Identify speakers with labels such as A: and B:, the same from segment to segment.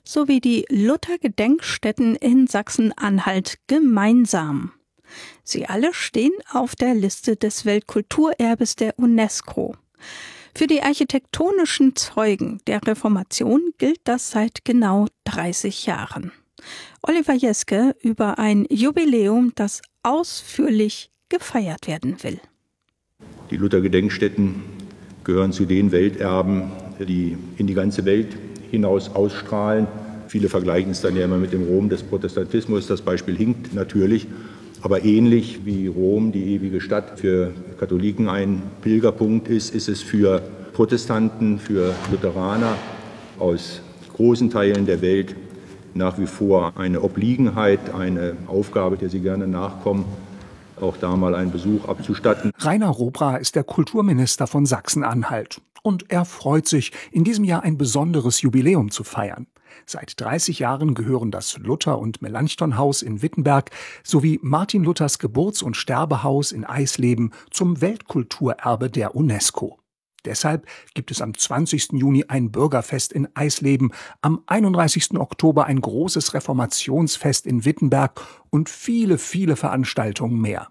A: sowie die Luther-Gedenkstätten in Sachsen-Anhalt gemeinsam. Sie alle stehen auf der Liste des Weltkulturerbes der UNESCO. Für die architektonischen Zeugen der Reformation gilt das seit genau 30 Jahren. Oliver Jeske über ein Jubiläum, das ausführlich gefeiert werden will.
B: Die Luther-Gedenkstätten gehören zu den Welterben, die in die ganze Welt hinaus ausstrahlen. Viele vergleichen es dann ja immer mit dem Rom des Protestantismus. Das Beispiel hinkt natürlich. Aber ähnlich wie Rom, die ewige Stadt, für Katholiken ein Pilgerpunkt ist, ist es für Protestanten, für Lutheraner aus großen Teilen der Welt nach wie vor eine Obliegenheit, eine Aufgabe, der sie gerne nachkommen, auch da mal einen Besuch abzustatten.
C: Rainer Robra ist der Kulturminister von Sachsen-Anhalt. Und er freut sich, in diesem Jahr ein besonderes Jubiläum zu feiern. Seit 30 Jahren gehören das Luther- und Melanchthon-Haus in Wittenberg sowie Martin Luthers Geburts- und Sterbehaus in Eisleben zum Weltkulturerbe der UNESCO. Deshalb gibt es am 20. Juni ein Bürgerfest in Eisleben, am 31. Oktober ein großes Reformationsfest in Wittenberg und viele, viele Veranstaltungen mehr.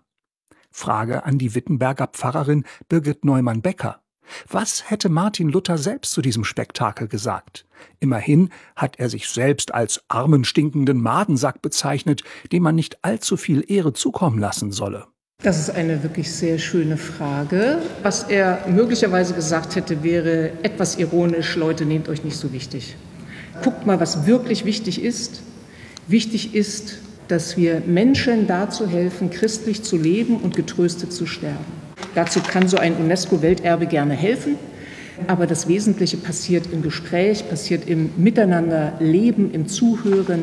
C: Frage an die Wittenberger Pfarrerin Birgit Neumann-Becker. Was hätte Martin Luther selbst zu diesem Spektakel gesagt? Immerhin hat er sich selbst als armen, stinkenden Madensack bezeichnet, dem man nicht allzu viel Ehre zukommen lassen solle.
D: Das ist eine wirklich sehr schöne Frage. Was er möglicherweise gesagt hätte, wäre etwas ironisch: Leute, nehmt euch nicht so wichtig. Guckt mal, was wirklich wichtig ist. Wichtig ist, dass wir Menschen dazu helfen, christlich zu leben und getröstet zu sterben. Dazu kann so ein UNESCO-Welterbe gerne helfen, aber das Wesentliche passiert im Gespräch, passiert im Miteinanderleben, im Zuhören,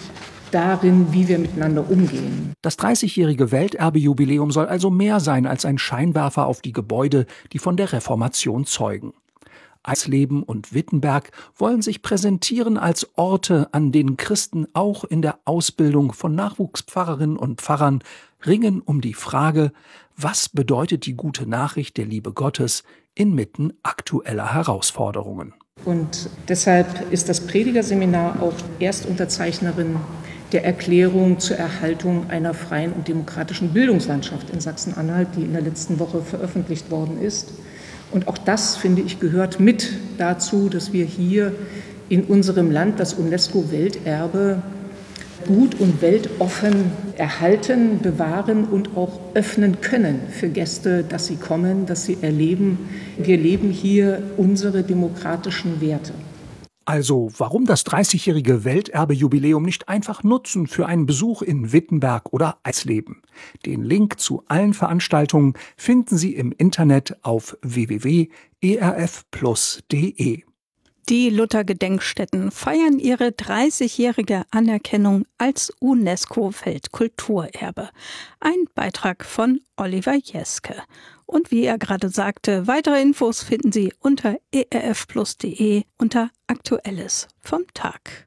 D: darin, wie wir miteinander umgehen.
C: Das 30-jährige Welterbe-Jubiläum soll also mehr sein als ein Scheinwerfer auf die Gebäude, die von der Reformation zeugen. Eisleben und Wittenberg wollen sich präsentieren als Orte, an denen Christen auch in der Ausbildung von Nachwuchspfarrerinnen und Pfarrern ringen um die Frage, was bedeutet die gute Nachricht der Liebe Gottes inmitten aktueller Herausforderungen.
D: Und deshalb ist das Predigerseminar auch Erstunterzeichnerin der Erklärung zur Erhaltung einer freien und demokratischen Bildungslandschaft in Sachsen-Anhalt, die in der letzten Woche veröffentlicht worden ist. Und auch das, finde ich, gehört mit dazu, dass wir hier in unserem Land das UNESCO-Welterbe gut und weltoffen erhalten, bewahren und auch öffnen können für Gäste, dass sie kommen, dass sie erleben, wir leben hier unsere demokratischen Werte.
C: Also, warum das 30-jährige Welterbe-Jubiläum nicht einfach nutzen für einen Besuch in Wittenberg oder Eisleben? Den Link zu allen Veranstaltungen finden Sie im Internet auf www.erfplus.de.
A: Die Luther-Gedenkstätten feiern ihre 30-jährige Anerkennung als UNESCO-Weltkulturerbe. Ein Beitrag von Oliver Jeske. Und wie er gerade sagte, weitere Infos finden Sie unter erfplus.de unter Aktuelles vom Tag.